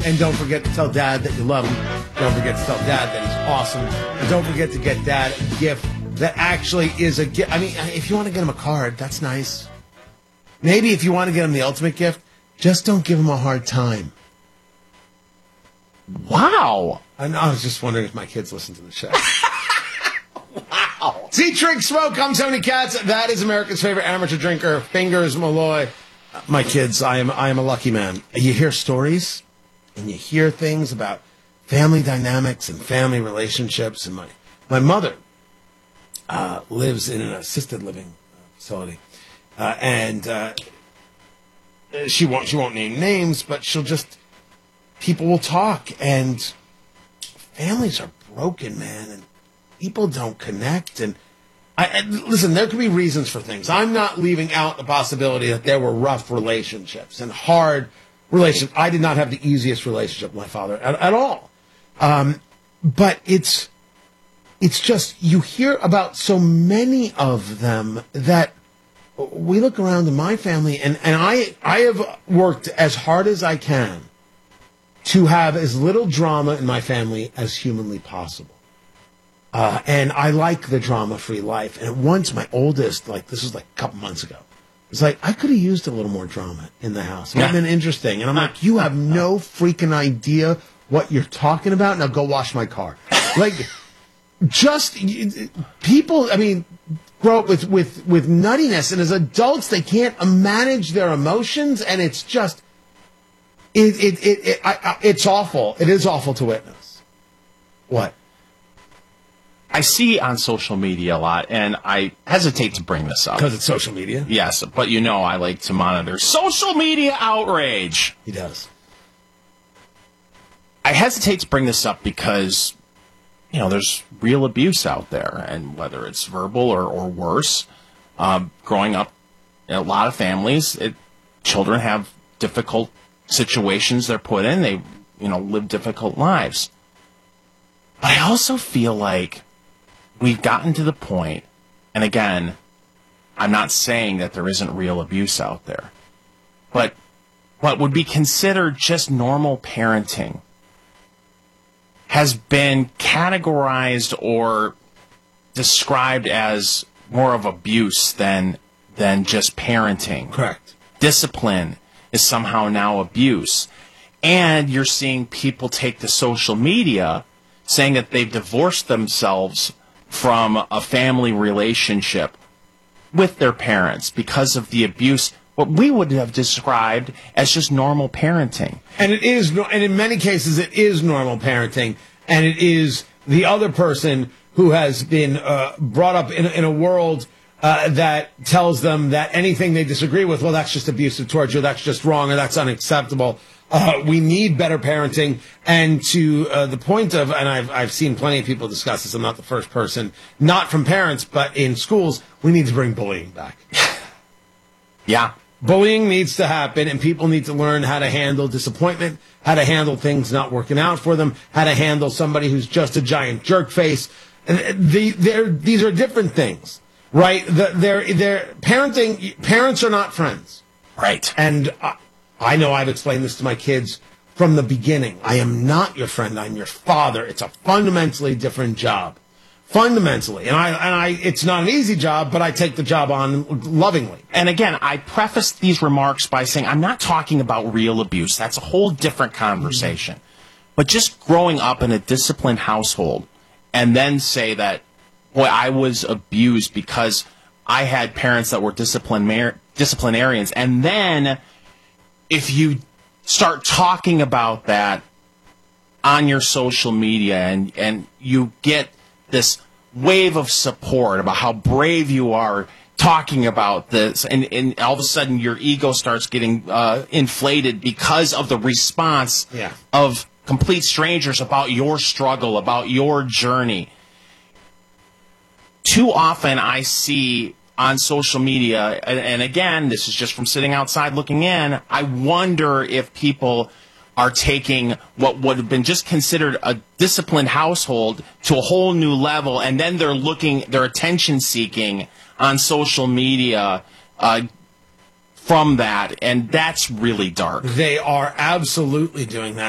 And don't forget to tell Dad that you love him. Don't forget to tell Dad that he's awesome. And don't forget to get Dad a gift that actually is a gift. I mean, if you want to get him a card, that's nice. Maybe if you want to get him the ultimate gift, just don't give him a hard time. Wow. I was just wondering if my kids listen to the show. Wow. See, Drink Smoke. I'm Tony Katz. That is America's favorite amateur drinker, Fingers Malloy. My kids, I am a lucky man. You hear stories and you hear things about family dynamics and family relationships. And my mother lives in an assisted living facility. And she won't name names, but people will talk, and families are broken, man, and people don't connect. And listen, there could be reasons for things. I'm not leaving out the possibility that there were rough relationships and hard relationships. I did not have the easiest relationship with my father at all. But it's just, you hear about so many of them that we look around in my family, and I have worked as hard as I can to have as little drama in my family as humanly possible. And I like the drama-free life. And once my oldest, this was a couple months ago, was like, I could have used a little more drama in the house. It would have been interesting. And I'm like, you have no freaking idea what you're talking about. Now go wash my car. People, grow up with nuttiness, and as adults they can't manage their emotions, and it's just it's awful. It is awful to witness. What? I see on social media a lot, and I hesitate to bring this up. Because it's social media? Yes, but I like to monitor social media outrage. He does. I hesitate to bring this up because there's real abuse out there, and whether it's verbal or worse, growing up in a lot of families, children have difficult situations they're put in. They, live difficult lives. But I also feel like we've gotten to the point, and again, I'm not saying that there isn't real abuse out there, but what would be considered just normal parenting has been categorized or described as more of abuse than just parenting. Correct. Discipline is somehow now abuse. And you're seeing people take to social media saying that they've divorced themselves from a family relationship with their parents because of the abuse, what we would have described as just normal parenting. And it is, and in many cases it is normal parenting, and it is the other person who has been brought up in a world that tells them that anything they disagree with, well, that's just abusive towards you, that's just wrong, or that's unacceptable. We need better parenting, and to the point of, and I've seen plenty of people discuss this, I'm not the first person, not from parents, but in schools, we need to bring bullying back. Yeah. Bullying needs to happen, and people need to learn how to handle disappointment, how to handle things not working out for them, how to handle somebody who's just a giant jerk face. These are different things, right? They're parenting. Parents are not friends. Right. And I know I've explained this to my kids from the beginning. I am not your friend. I'm your father. It's a fundamentally different job. Fundamentally. And I it's not an easy job, but I take the job on lovingly. And again, I preface these remarks by saying I'm not talking about real abuse. That's a whole different conversation. But just growing up in a disciplined household and then say that, boy, I was abused because I had parents that were disciplinarians. And then if you start talking about that on your social media and you get this wave of support about how brave you are talking about this, and all of a sudden your ego starts getting inflated because of the response of complete strangers about your struggle, about your journey. Too often I see on social media, and again, this is just from sitting outside looking in, I wonder if people are taking what would have been just considered a disciplined household to a whole new level, and then they're attention-seeking on social media from that, and that's really dark. They are absolutely doing that.